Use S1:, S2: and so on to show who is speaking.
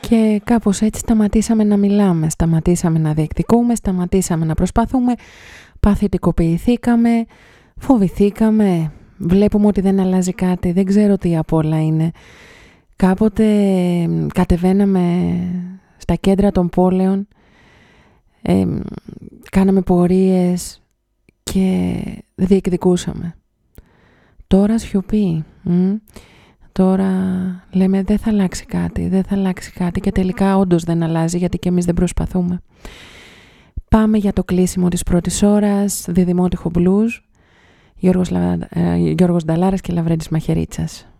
S1: Και κάπως έτσι σταματήσαμε να μιλάμε, σταματήσαμε να διεκδικούμε, σταματήσαμε να προσπαθούμε, παθητικοποιηθήκαμε, φοβηθήκαμε, βλέπουμε ότι δεν αλλάζει κάτι, δεν ξέρω τι απ' όλα είναι. Κάποτε κατεβαίναμε στα κέντρα των πόλεων, κάναμε πορείες και διεκδικούσαμε. Τώρα σιωπή. Τώρα λέμε δεν θα αλλάξει κάτι, δεν θα αλλάξει κάτι και τελικά όντως δεν αλλάζει γιατί και εμείς δεν προσπαθούμε. Πάμε για το κλείσιμο της πρώτης ώρας, Διδημότυχο Blues, Γιώργος Νταλάρας και Λαβρέντης Μαχαιρίτσας.